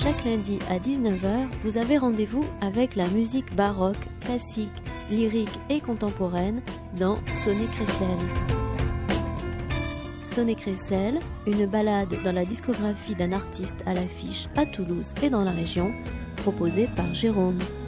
Chaque lundi à 19 h, vous avez rendez-vous avec la musique baroque, classique, lyrique et contemporaine dans Sonnet Crécelle. Sonnet Crécelle, une balade dans la discographie d'un artiste à l'affiche à Toulouse et dans la région, proposée par Jérôme.